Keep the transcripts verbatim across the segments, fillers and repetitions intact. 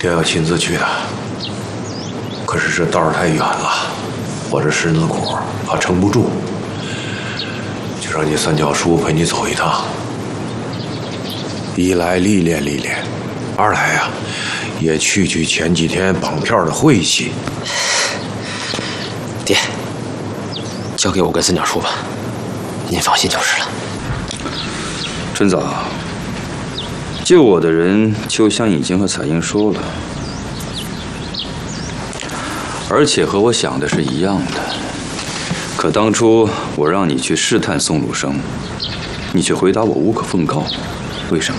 爹要亲自去的，可是这道儿太远了，我这身子骨怕撑不住，就让你三脚叔陪你走一趟。一来历练历练，二来呀、啊，也去去前几天绑票的晦气。 爹，交给我跟三脚叔吧，您放心就是了。 春早，救我的人秋香已经和彩英说了，而且和我想的是一样的。可当初我让你去试探宋鲁生，你却回答我无可奉告，为什么？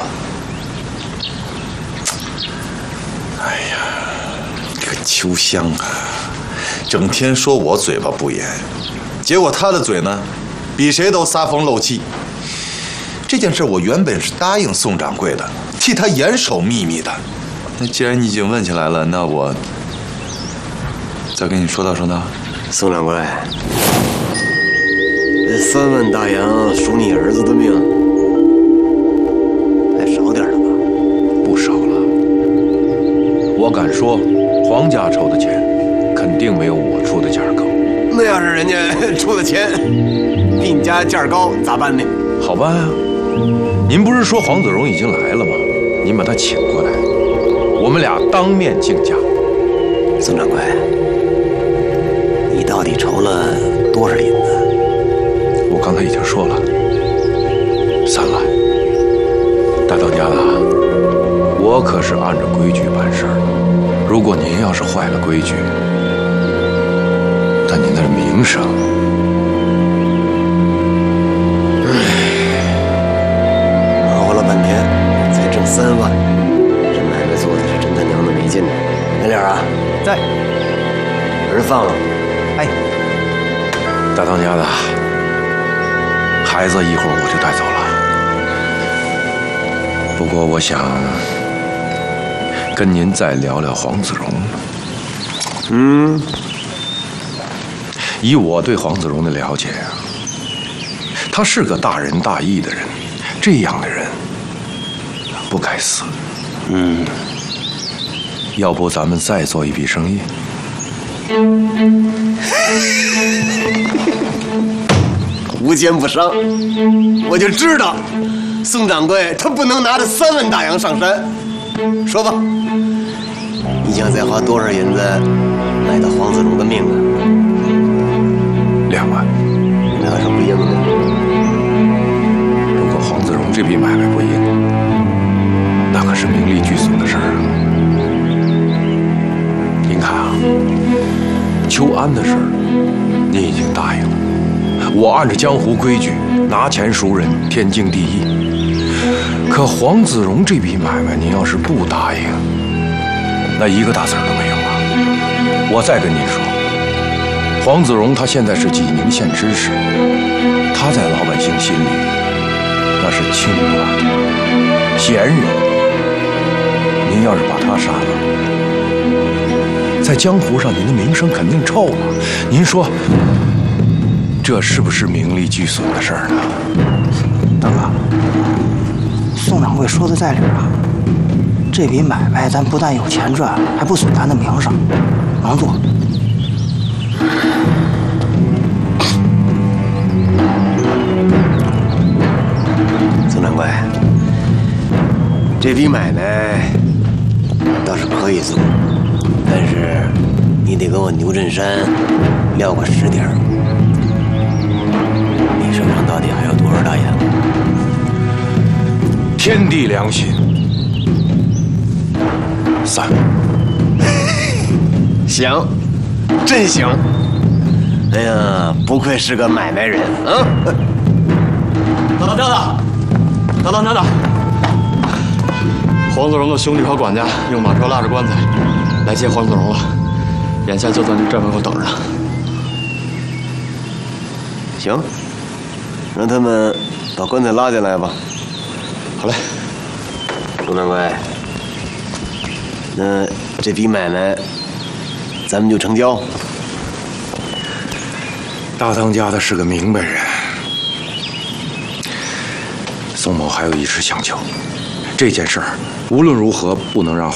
哎呀，这个秋香啊，整天说我嘴巴不严，结果他的嘴呢，比谁都撒风漏气。这件事我原本是答应宋掌柜的，替他严守秘密的。那既然你已经问起来了，那我再跟你说道说道。 宋掌柜，这三万大洋赎你儿子的命，还少点了吧？ 不少了。我敢说，皇家筹的钱肯定没有我出的价高。 那要是人家出的钱比你家价高，咋办呢？ 好办啊。您不是说黄子荣已经来了吗？您把他请过来，我们俩当面竞价。 宋掌柜，你到底筹了多少银子？ 我刚才已经说了，三万。大当家的，我可是按照规矩办事儿。如果您要是坏了规矩，那您的名声…… 半天才挣三万，这买卖做的是真他娘的没劲呢。那脸啊，在，儿放了。哎， 大当家的，孩子一会儿我就带走了。不过我想跟您再聊聊黄子荣。 嗯， 以我对黄子荣的了解啊，他是个大仁大义的人，这样的人不该死。 嗯， 要不咱们再做一笔生意？ 无奸不商，我就知道宋掌柜他不能拿着三万大洋上山。说吧，你想再花多少银子买到黄子荣的命啊？ 两万。 那要是不应呢？ 如果黄子荣这笔买卖不应，那可是名利俱损的事儿啊！您看啊，秋安的事儿，您已经答应了，我按照江湖规矩拿钱赎人，天经地义。可黄子荣这笔买卖，您要是不答应，那一个大子儿都没有啊！我再跟您说，黄子荣他现在是济宁县知事，他在老百姓心里那是清官贤人。您要是把他杀了，在江湖上您的名声肯定臭了。您说，这是不是名利俱损的事儿呢？ 大哥，宋掌柜说的在理啊。这笔买卖咱不但有钱赚，还不损咱的名声，能做。 宋掌柜，这笔买卖倒是可以做，但是你得给我牛振山撂个实底儿。你手上到底还有多少大洋？ 天地良心，三。 行，真行。哎呀，不愧是个买卖人啊！ 大当家的，大当家的，黄子荣的兄弟和管家用马车拉着棺材来接黄子荣了，眼下就在这门口等着。 行，让他们把棺材拉进来吧。 好嘞， 宋掌柜，那这笔买卖咱们就成交。 大当家的是个明白人，宋某还有一事相求，这件事儿无论如何不能让